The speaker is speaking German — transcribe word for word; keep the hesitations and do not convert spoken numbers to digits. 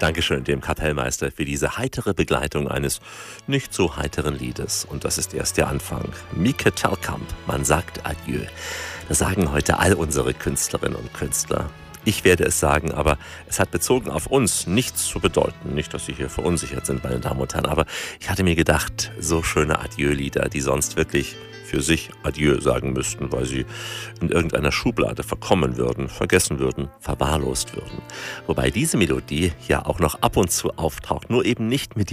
Dankeschön dem Kapellmeister für diese heitere Begleitung eines nicht so heiteren Liedes. Und das ist erst der Anfang. Mieke Telkamp, man sagt Adieu. Das sagen heute all unsere Künstlerinnen und Künstler. Ich werde es sagen, aber es hat bezogen auf uns nichts zu bedeuten. Nicht, dass Sie hier verunsichert sind, meine Damen und Herren, aber ich hatte mir gedacht, so schöne Adieu-Lieder, die sonst wirklich für sich Adieu sagen müssten, weil sie in irgendeiner Schublade verkommen würden, vergessen würden, verwahrlost würden. Wobei diese Melodie ja auch noch ab und zu auftaucht, nur eben nicht mit